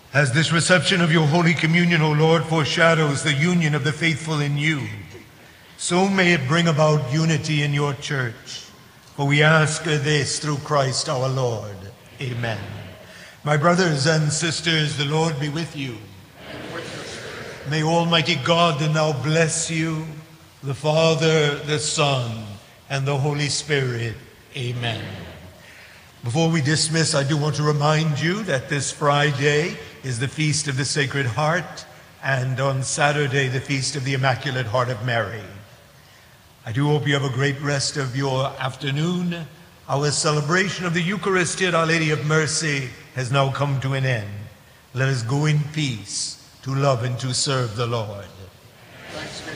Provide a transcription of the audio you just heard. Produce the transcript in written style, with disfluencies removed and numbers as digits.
As this reception of your Holy Communion, O Lord, foreshadows the union of the faithful in you, so may it bring about unity in your church. For we ask this through Christ our Lord. Amen. My brothers and sisters, the Lord be with you. And with your spirit. May Almighty God now bless you, the Father, the Son, and the Holy Spirit. Amen. Before we dismiss, I do want to remind you that this Friday is the Feast of the Sacred Heart, and on Saturday, the Feast of the Immaculate Heart of Mary. I do hope you have a great rest of your afternoon. Our celebration of the Eucharist here at Our Lady of Mercy has now come to an end. Let us go in peace to love and to serve the Lord. Thanks be